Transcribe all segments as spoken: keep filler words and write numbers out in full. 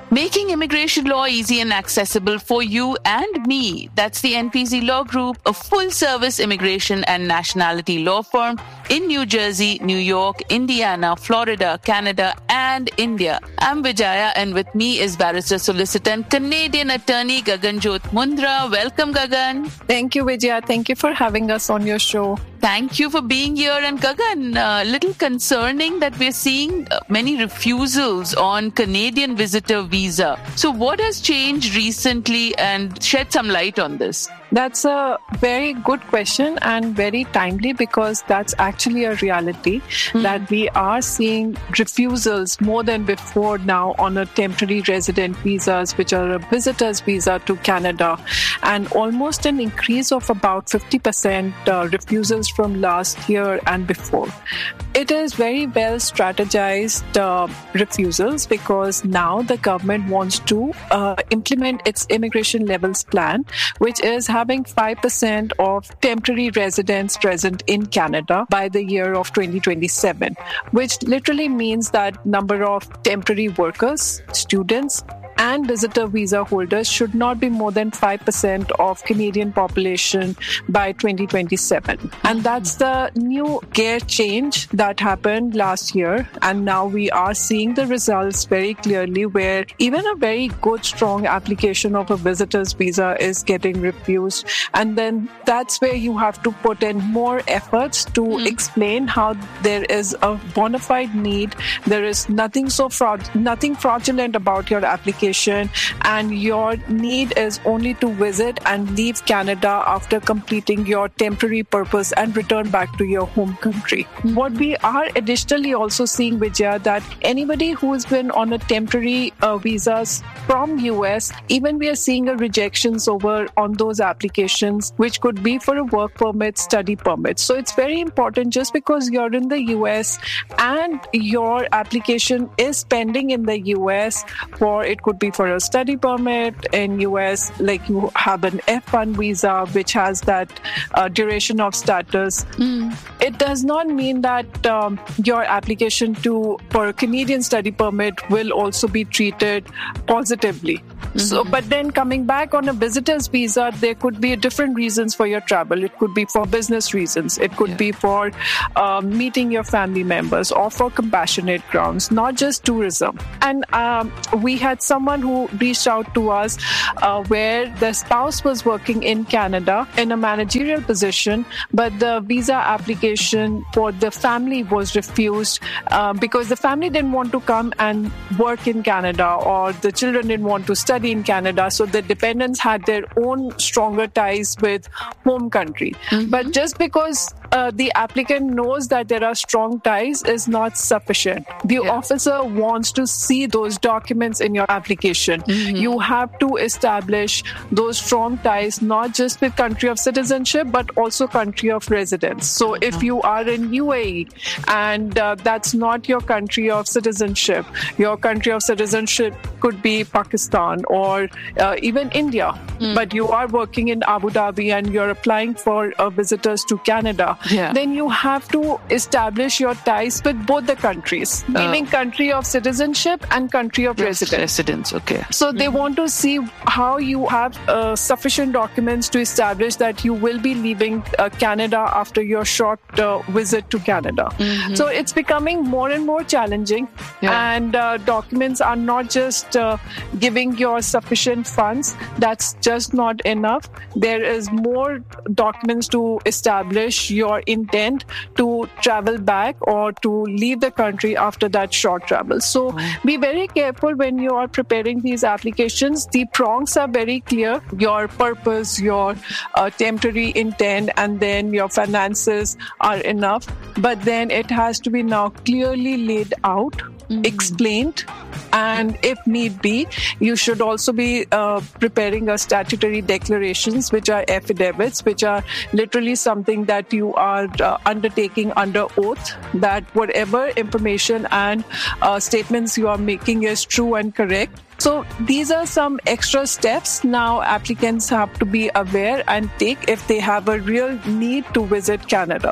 Making immigration law easy and accessible for you and me. That's the N P Z Law Group, a full-service immigration and nationality law firm in New Jersey, New York, Indiana, Florida, Canada, and India. I'm Vijaya, and with me is barrister solicitor and Canadian attorney Gaganjot Mundra. Welcome, Gagan. Thank you, Vijaya. Thank you for having us on your show. Thank you for being here. And Gagan, a uh, little concerning that we're seeing uh, many refusals on Canadian visitor visa. So what has changed recently, and shed some light on this? That's a very good question and very timely, because that's actually a reality mm. that we are seeing refusals more than before now on a temporary resident visas, which are a visitor's visa to Canada, and almost an increase of about fifty percent uh, refusals from last year and before. It is very well strategized uh, refusals, because now the government wants to uh, implement its immigration levels plan, which is having five percent of temporary residents present in Canada by the year of twenty twenty-seven, which literally means that number of temporary workers, students, and visitor visa holders should not be more than five percent of Canadian population by twenty twenty-seven. And that's the new gear change that happened last year. And now we are seeing the results very clearly, where even a very good, strong application of a visitor's visa is getting refused. And then that's where you have to put in more efforts to mm. explain how there is a bona fide need. There is nothing so fraud, nothing fraudulent about your application, and your need is only to visit and leave Canada after completing your temporary purpose and return back to your home country. Mm-hmm. What we are additionally also seeing, Vijaya, that anybody who has been on a temporary uh, visas from U S, even we are seeing a rejections over on those applications, which could be for a work permit, study permit. So it's very important, just because you're in the U S and your application is pending in the U S for, it could be for a study permit in U S, like you have an F one visa, which has that uh, duration of status. Mm. It does not mean that um, your application to for a Canadian study permit will also be treated positively. Mm-hmm. So, but then coming back on a visitor's visa, there could be different reasons for your travel. It could be for business reasons. It could yeah. be for um, meeting your family members, or for compassionate grounds, not just tourism. And um, we had someone who reached out to us uh, where the spouse was working in Canada in a managerial position, but the visa application for the family was refused uh, because the family didn't want to come and work in Canada, or the children didn't want to study in Canada. So the dependents had their own stronger ties with home country. Mm-hmm. But just because uh, the applicant knows that there are strong ties is not sufficient. The yeah. officer wants to see those documents in your application. Mm-hmm. You have to establish those strong ties, not just with country of citizenship, but also country of residence. So mm-hmm. if you are in U A E and uh, that's not your country of citizenship, your country of citizenship could be Pakistan or uh, even India, mm. but you are working in Abu Dhabi and you're applying for uh, visitors to Canada, yeah. then you have to establish your ties with both the countries, uh, meaning country of citizenship and country of yes, residence. residence. Okay. So mm-hmm. they want to see how you have uh, sufficient documents to establish that you will be leaving uh, Canada after your short uh, visit to Canada. Mm-hmm. So it's becoming more and more challenging, yeah. and uh, documents are not just uh, giving your sufficient funds. That's just not enough. There is more documents to establish your intent to travel back or to leave the country after that short travel. So mm-hmm. be very careful when you are preparing these applications. The prongs are very clear: your purpose, your uh, temporary intent, and then your finances are enough. But then it has to be now clearly laid out, mm-hmm. explained, and if need be, you should also be uh, preparing a statutory declarations, which are affidavits, which are literally something that you are uh, undertaking under oath, that whatever information and uh, statements you are making is true and correct. So these are some extra steps now applicants have to be aware and take if they have a real need to visit Canada.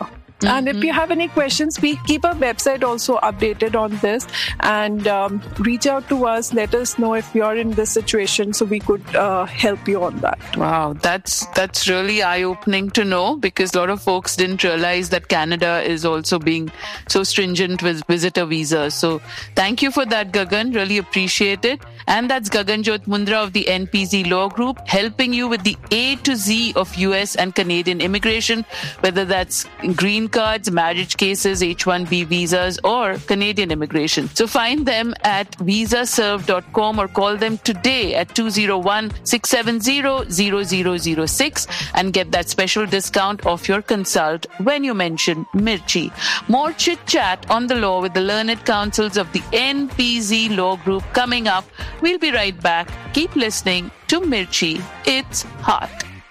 Mm-hmm. And if you have any questions, we keep our website also updated on this, and um, reach out to us. Let us know if you're in this situation so we could uh, help you on that. Wow, that's that's really eye-opening to know, because a lot of folks didn't realize that Canada is also being so stringent with visitor visas. So thank you for that, Gagan. Really appreciate it. And that's Gaganjot Mundra of the N P Z Law Group, helping you with the A to Z of U S and Canadian immigration, whether that's green cards, marriage cases, H one B visas, or Canadian immigration. So find them at visa serve dot com or call them today at two oh one, six seven zero, zero zero zero six and get that special discount off your consult when you mention Mirchi. More chit-chat on the law with the learned counsels of the N P Z Law Group coming up. We'll be right back. Keep listening to Mirchi. It's hot.